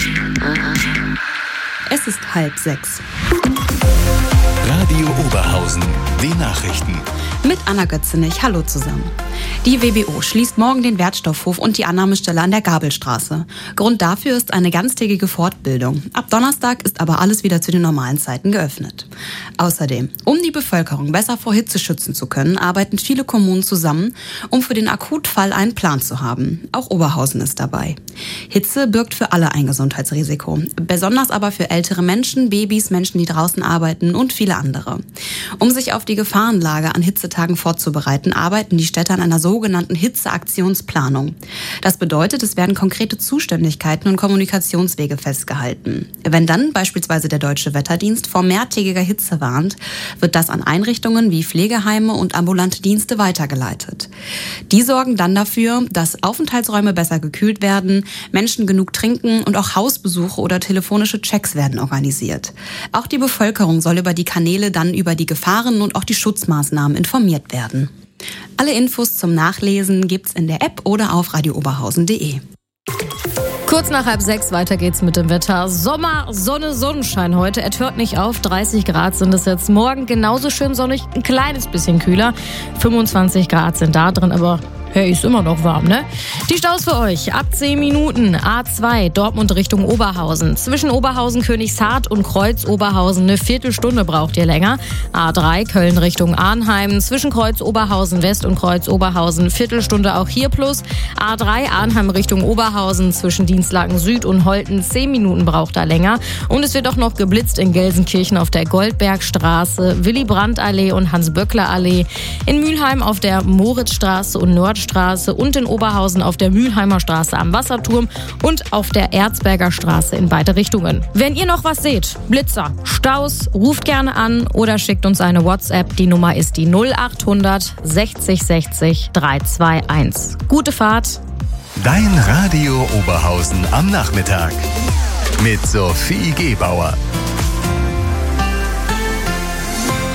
Es ist 5:30. Radio Oberhausen, die Nachrichten. Mit Anna Götzenich, hallo zusammen. Die WBO schließt morgen den Wertstoffhof und die Annahmestelle an der Gabelstraße. Grund dafür ist eine ganztägige Fortbildung. Ab Donnerstag ist aber alles wieder zu den normalen Zeiten geöffnet. Außerdem, um die Bevölkerung besser vor Hitze schützen zu können, arbeiten viele Kommunen zusammen, um für den Akutfall einen Plan zu haben. Auch Oberhausen ist dabei. Hitze birgt für alle ein Gesundheitsrisiko. Besonders aber für ältere Menschen, Babys, Menschen, die draußen arbeiten und viele andere. Um sich auf die Gefahrenlage an Hitzetagen vorzubereiten, arbeiten die Städte an einer sogenannten Hitzeaktionsplanung. Das bedeutet, es werden konkrete Zuständigkeiten und Kommunikationswege festgehalten. Wenn dann beispielsweise der Deutsche Wetterdienst vor mehrtägiger Hitze warnt, wird das an Einrichtungen wie Pflegeheime und ambulante Dienste weitergeleitet. Die sorgen dann dafür, dass Aufenthaltsräume besser gekühlt werden, Menschen genug trinken und auch Hausbesuche oder telefonische Checks werden organisiert. Auch die Bevölkerung soll über die Kanäle dann über die Gefahren und auch die Schutzmaßnahmen informiert werden. Alle Infos zum Nachlesen gibt's in der App oder auf radiooberhausen.de. Kurz nach 5:30 weiter geht's mit dem Wetter. Sommer, Sonne, Sonnenschein heute. Er hört nicht auf. 30 Grad sind es jetzt. Morgen genauso schön sonnig, ein kleines bisschen kühler. 25 Grad sind da drin, aber hey, ist immer noch warm, ne? Die Staus für euch. Ab 10 Minuten. A2 Dortmund Richtung Oberhausen. Zwischen Oberhausen, Königshardt und Kreuz Oberhausen eine Viertelstunde braucht ihr länger. A3 Köln Richtung Arnheim. Zwischen Kreuz Oberhausen West und Kreuz Oberhausen Viertelstunde auch hier plus. A3 Arnheim Richtung Oberhausen. Zwischen Dienstlaken Süd und Holten 10 Minuten braucht da länger. Und es wird auch noch geblitzt in Gelsenkirchen auf der Goldbergstraße, Willy-Brandt-Allee und Hans-Böckler-Allee. In Mülheim auf der Moritzstraße und Nordstraße und in Oberhausen auf der Mülheimer Straße am Wasserturm und auf der Erzberger Straße in beide Richtungen. Wenn ihr noch was seht, Blitzer, Staus, ruft gerne an oder schickt uns eine WhatsApp. Die Nummer ist die 0800 60 60 321. Gute Fahrt. Dein Radio Oberhausen am Nachmittag mit Sophie Gebauer.